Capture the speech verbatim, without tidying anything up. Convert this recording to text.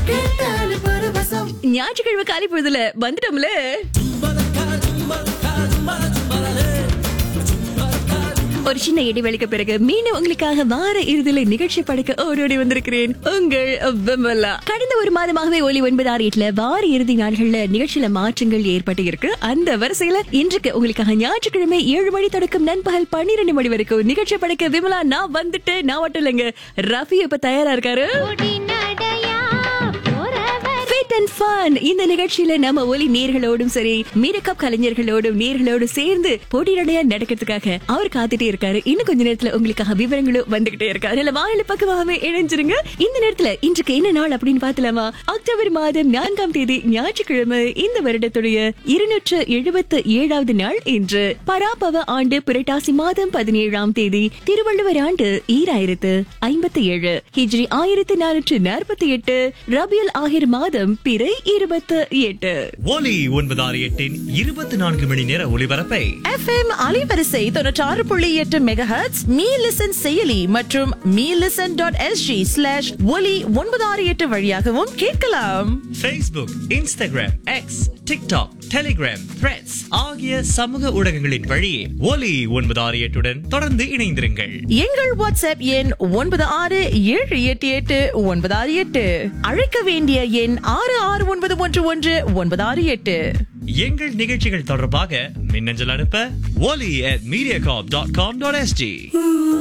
ஞாயிற்றுக்கிழமை காலை பொழுதுல வந்துட்டோம்ல. ஒரு சின்ன இடைவெளிக்கு பிறகு மீண்டும் உங்களுக்காக வார இறுதியில நிகழ்ச்சி படைக்க ஓடோடி வந்திருக்கிறேன். உங்கள் விமலா. கடந்த ஒரு மாதமாகவே ஒலி ஒன்பது ஆறு எட்டுல வார இறுதி நாள்கள்ல நிகழ்ச்சியில மாற்றங்கள் ஏற்பட்டு இருக்கு. அந்த வரிசையில இன்றைக்கு உங்களுக்காக ஞாயிற்றுக்கிழமை ஏழு மணி தொடக்கம் நண்பகல் பன்னிரண்டு மணி வரைக்கும் நிகழ்ச்சி படைக்க விமலா நான் வந்துட்டு நான் மட்டும் இல்லைங்க, ரஃபி இப்ப தயாரா இருக்காரு. இந்த நிகழ்ச்சியில நம்ம ஒலி நேர்களோடும் சரி மீரக்கப் கலைஞர்களோடும் நேர்களோடும் சேர்ந்து போட்டியடைய நடக்கிறதுக்காக அவர் காத்துட்டே இருக்காரு. இன்னும் கொஞ்ச நேரத்துல உங்களுக்காக விவரங்களும் வந்துகிட்டே இருக்காரு. இல்ல வாயில பக்கமாகவே இணைஞ்சிருங்க. இந்த நேரத்துல இன்றைக்கு என்ன நாள் அப்படின்னு பாத்தலாமா? அக்டோபர் மாதம் நான்காம் தேதி ஞாயிற்றுக்கிழமை. இந்த வருடத்துடைய இருநூற்று எழுபத்தி ஏழாவது நாள் இன்று. பராபவ ஆண்டு புரட்டாசி மாதம் பதினேழாம் தேதி. திருவள்ளுவர் ஆண்டு ஈராயிரத்து ஐம்பத்தி ஏழு. ஹிஜ்ரி ஆயிரத்தி நானூற்று நாற்பத்தி எட்டு. ரபியுல் ஆஹிர் மாதம் பிறை இருபத்தி எட்டு. ஒலி ஒன்பது ஆறு எட்டின் இருபத்தி நான்கு மணி நேர ஒளிபரப்பை எஃப் எம் அலைவரிசை தொண்ணூற்றி ஆறு புள்ளி எட்டு மெகாஹெர்ட்ஸ், மீ லிசன் செயலி மற்றும் me listen dot SG slash ஒலி ஒன்பது ஆறு எட்டு வழியாகவும் கேட்கலாம். Facebook, Instagram, X, TikTok, Telegram, Threads ஆகிய சமூக ஊடகங்களின் வழி ஒலி ஒன்பது ஆறு எட்டுடன் தொடர்ந்து இணைந்திருங்கள். எங்கள் வாட்ஸ்அப் எண் ஒன்பது ஆறு ஏழு எட்டு எட்டு ஒன்பது ஆறு எட்டு. அழைக்க வேண்டிய எண் ஆறு ஆறு ஒன்பது ஒன்று ஒன்று ஒன்பது ஆறு எட்டு. எங்கள் நிகழ்ச்சிகள் தொடர்பாக மின்னஞ்சல் அனுப்ப ஒலி at mediacorp dot com dot SG.